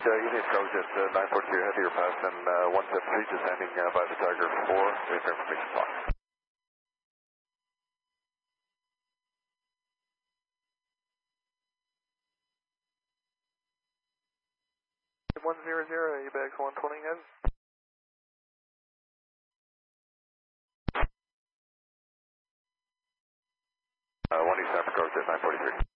Unit goes at 942 head to your pass and 173 descending by the Tiger 4 with your information block. 100, ABAX 120 head. 1 East Africa goes at 943.